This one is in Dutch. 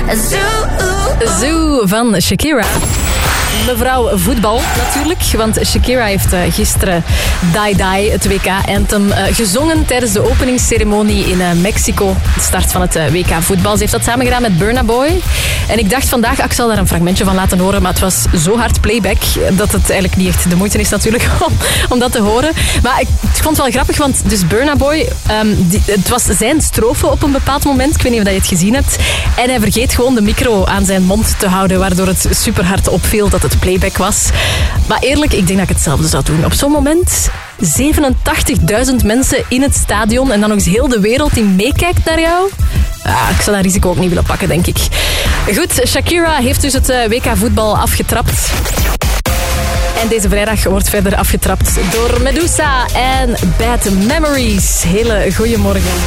Zoo van Shakira. Mevrouw voetbal natuurlijk, want Shakira heeft gisteren Die Die, het WK-anthem, gezongen tijdens de openingsceremonie in Mexico. De start van het WK voetbal. Ze heeft dat samen gedaan met Burna Boy. En ik dacht vandaag, ik zal daar een fragmentje van laten horen, maar het was zo hard playback dat het eigenlijk niet echt de moeite is natuurlijk om dat te horen. Maar ik vond het wel grappig, want dus Burna Boy, het was zijn strofe op een bepaald moment. Ik weet niet of je het gezien hebt. En hij vergeet gewoon de micro aan zijn mond te houden, waardoor het super hard opviel dat het playback was. Maar eerlijk, ik denk dat ik hetzelfde zou doen. Op zo'n moment 87.000 mensen in het stadion en dan nog eens heel de wereld die meekijkt naar jou. Ik zou dat risico ook niet willen pakken, denk ik. Goed, Shakira heeft dus het WK-voetbal afgetrapt. En deze vrijdag wordt verder afgetrapt door Medusa en Bad Memories. Hele goeiemorgen.